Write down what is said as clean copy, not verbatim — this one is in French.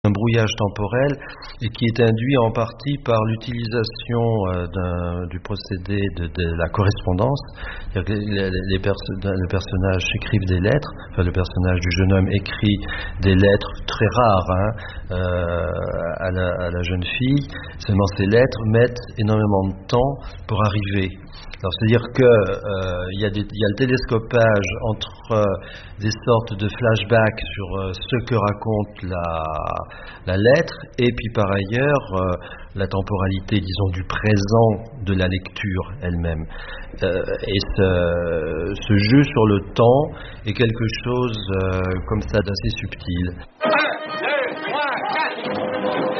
un brouillage temporel et qui est induit en partie par l'utilisation du procédé de la correspondance. Le personnage écrivent des lettres, enfin le personnage du jeune homme écrit des lettres très rares à la jeune fille, seulement ces lettres mettent énormément de temps pour arriver. Alors c'est-à-dire qu'il y a le télescopage entre des sortes de flashbacks sur ce que raconte la lettre et puis par ailleurs la temporalité, disons, du présent de la lecture elle-même. Et ce jeu sur le temps est quelque chose comme ça d'assez subtil.